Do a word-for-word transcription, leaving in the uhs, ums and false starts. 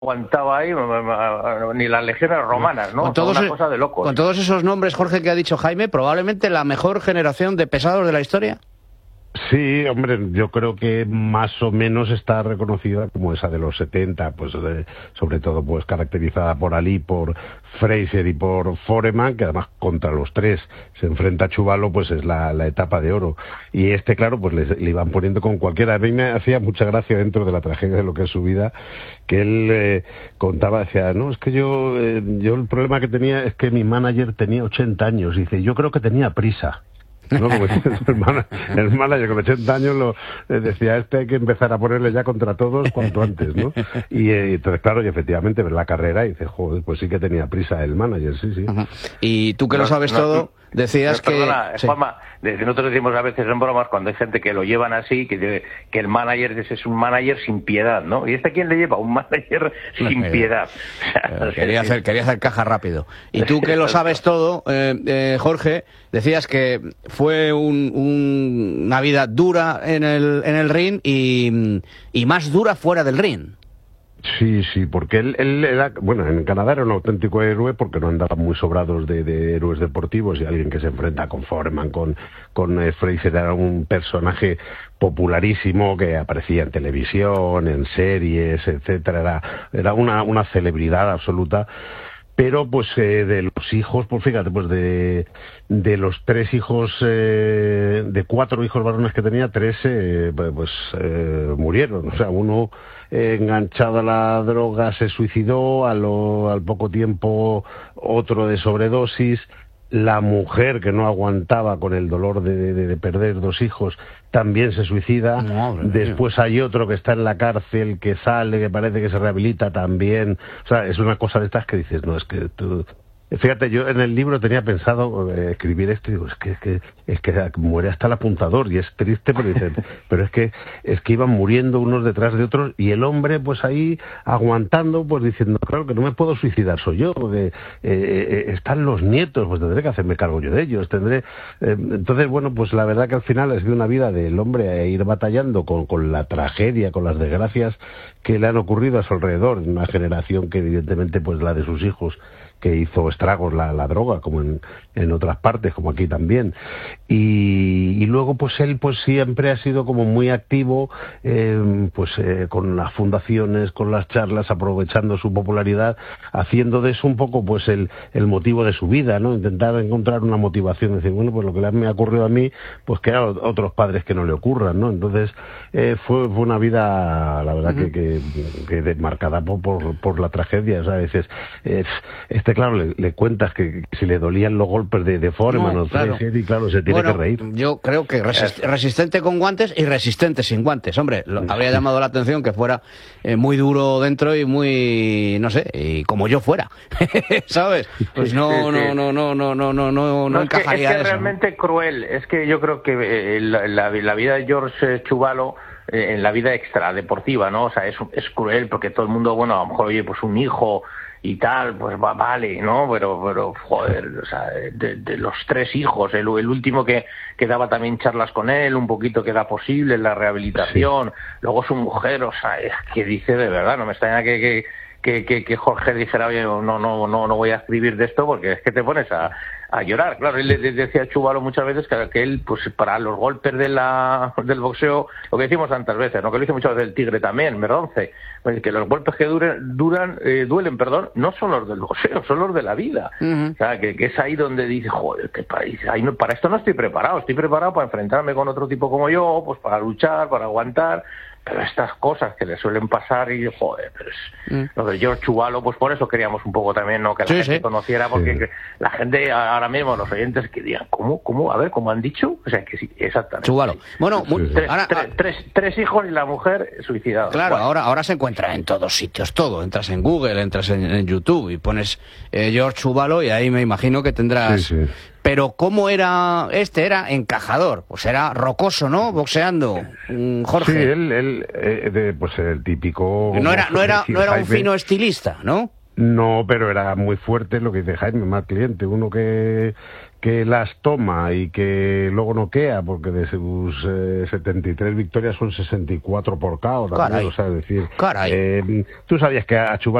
aguantaba ahí ni las legiones romanas, ¿no? Con todos, una cosa de locos. Con todos esos nombres, Jorge, que ha dicho Jaime, probablemente la mejor generación de pesados de la historia. Sí, hombre, yo creo que más o menos está reconocida como esa de los setenta, pues de, sobre todo pues caracterizada por Ali, por Fraser y por Foreman, que además contra los tres se enfrenta a Chuvalo, pues es la, la etapa de oro. Y este, claro, pues le, le iban poniendo con cualquiera. A mí me hacía mucha gracia dentro de la tragedia de lo que es su vida, que él eh, contaba, decía, no, es que yo, eh, yo el problema que tenía es que mi manager tenía ochenta años, y dice, yo creo que tenía prisa. ¿No? Como dice el, man, el manager con ochenta años lo eh, decía, este hay que empezar a ponerle ya contra todos cuanto antes, ¿no? Y eh, entonces, claro, y efectivamente ves la carrera y dices, joder, pues sí que tenía prisa el manager, sí, sí. Uh-huh. Y tú que no, lo sabes no, todo, decías no, que... Perdona, sí. Juanma, nosotros decimos a veces en bromas, cuando hay gente que lo llevan así, que, que el manager es un manager sin piedad, ¿no? ¿Y este quién le lleva? Un manager sin no, piedad. Quería hacer, quería hacer caja rápido. Y tú que lo sabes todo, eh, eh, Jorge, decías que fue un, un, una vida dura en el, en el ring y, y más dura fuera del ring. Sí, sí, porque él, él era, bueno, en Canadá era un auténtico héroe porque no andaban muy sobrados de, de héroes deportivos, y alguien que se enfrenta con Foreman, con, con eh, Fraser, era un personaje popularísimo que aparecía en televisión, en series, etcétera, era, era una, una celebridad absoluta. Pero pues eh, de los hijos, pues fíjate, pues de, de los tres hijos, eh, de cuatro hijos varones que tenía, tres eh, pues eh, murieron. O sea, uno eh, enganchado a la droga se suicidó, a lo, al poco tiempo otro de sobredosis. La mujer, que no aguantaba con el dolor de, de, de perder dos hijos, también se suicida. Madre Después mía. hay otro que está en la cárcel, que sale, que parece que se rehabilita también. O sea, es una cosa de estas que dices, no, es que tú... Fíjate, yo en el libro tenía pensado eh, escribir esto y digo, es que, es que es que muere hasta el apuntador, y es triste porque dicen, pero es que es que iban muriendo unos detrás de otros, y el hombre pues ahí aguantando, pues diciendo, claro que no me puedo suicidar soy yo, porque eh, eh, están los nietos, pues tendré que hacerme cargo yo de ellos, tendré eh, entonces bueno, pues la verdad que al final ha sido una vida del hombre a ir batallando con, con la tragedia, con las desgracias que le han ocurrido a su alrededor, una generación que evidentemente pues la de sus hijos, que hizo estragos la, la droga, como en, en otras partes, como aquí también. Y, y luego, pues él pues siempre ha sido como muy activo, eh, pues eh, con las fundaciones, con las charlas, aprovechando su popularidad, haciendo de eso un poco pues el, el motivo de su vida, ¿no? Intentar encontrar una motivación, decir, bueno, pues lo que me ha ocurrido a mí, pues que a otros padres que no le ocurran, ¿no? Entonces, eh, fue, fue una vida, la verdad, uh-huh. que, que, que marcada por, por, por la tragedia, o sea, a veces, eh, este claro, le, le cuentas que, que si le dolían los golpes de, de Foreman no, o claro. Fraser, y claro, se tiene bueno, que reír. Yo creo que resist resistente con guantes y resistente sin guantes. Hombre, lo, habría llamado la atención que fuera eh, muy duro dentro y muy, no sé, y como yo fuera, ¿sabes? Pues no, sí, sí. no, no, no, no, no, no, no, no encajaría es que, es que eso. realmente cruel. Es que yo creo que eh, la, la, la vida de George Chuvalo, eh, en la vida extradeportiva, ¿no? O sea, es, es cruel porque todo el mundo, bueno, a lo mejor, oye, pues un hijo y tal, pues va, vale, ¿no? Pero, pero joder, o sea, de, de los tres hijos, el, el último que, que daba también charlas con él, un poquito que era posible, la rehabilitación, sí. Luego su mujer, o sea, es que dice de verdad, no me extraña que, que, que, que, que Jorge dijera, oye, no, no, no, no voy a escribir de esto porque es que te pones a, a llorar. Claro, él le decía a Chuvalo muchas veces que, que él, pues para los golpes de la, del boxeo, lo que decimos tantas veces, ¿no? Que lo dice muchas veces el Tigre también, Merdonce, que los golpes que duren, duran, eh, duelen, perdón, no son los del boxeo, son los de la vida. Uh-huh. O sea, que, que es ahí donde dice, joder, que para, ahí no, para esto no estoy preparado, estoy preparado para enfrentarme con otro tipo como yo, pues para luchar, para aguantar. Pero estas cosas que le suelen pasar y, joder, pero es mm. lo de George Chuvalo, pues por eso queríamos un poco también, ¿no? Que la sí, gente sí. conociera, porque sí. la gente ahora mismo, los oyentes, que digan, ¿cómo? ¿Cómo? A ver, ¿cómo han dicho? O sea, que sí, exactamente. Chuvalo. Bueno, sí, sí. Tres, ahora, tres, tres, tres hijos y la mujer suicidada. Claro, bueno. ahora, ahora se encuentra en todos sitios, todo. Entras en Google, entras en, en YouTube y pones eh, George Chuvalo y ahí me imagino que tendrás... Sí, sí. Pero ¿cómo era este? Era encajador, pues era rocoso, ¿no? Boxeando, Jorge. Sí, él, él eh, de, pues el típico... No era, no era, no era un fino estilista, ¿no? No, pero era muy fuerte lo que dice Jaime, mal cliente, uno que que las toma y que luego noquea, porque de sus eh, setenta y tres victorias son sesenta y cuatro por K O también, o sea, es decir, Caray. Eh, tú sabías que a Chubalo